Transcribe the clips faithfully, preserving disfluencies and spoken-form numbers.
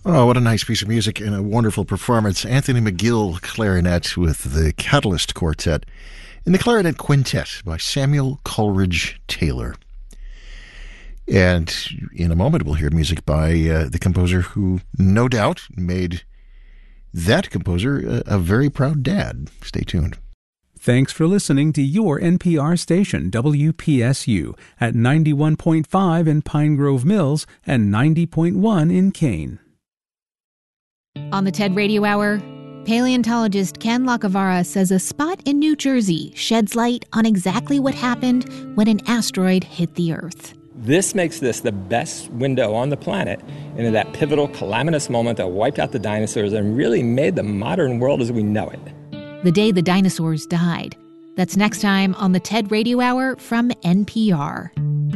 Oh, what a nice piece of music and a wonderful performance. Anthony McGill, clarinet with the Catalyst Quartet and the Clarinet Quintet by Samuel Coleridge Taylor. And in a moment, we'll hear music by uh, the composer who, no doubt, made that composer a, a very proud dad. Stay tuned. Thanks for listening to your N P R station, W P S U, at ninety-one point five in Pine Grove Mills and ninety point one in Kane. On the TED Radio Hour, paleontologist Ken Lacavara says a spot in New Jersey sheds light on exactly what happened when an asteroid hit the Earth. This makes this the best window on the planet into that pivotal, calamitous moment that wiped out the dinosaurs and really made the modern world as we know it. The day the dinosaurs died. That's next time on the TED Radio Hour from N P R.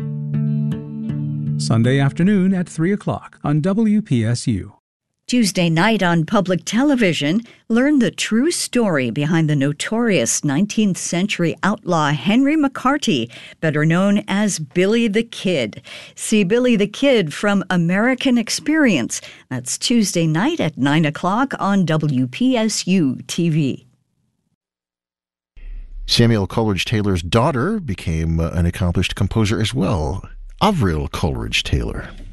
Sunday afternoon at three o'clock on W P S U. Tuesday night on public television, learn the true story behind the notorious nineteenth century outlaw Henry McCarty, better known as Billy the Kid. See Billy the Kid from American Experience. That's Tuesday night at nine o'clock on W P S U T V. Samuel Coleridge Taylor's daughter became uh, an accomplished composer as well, Avril Coleridge Taylor.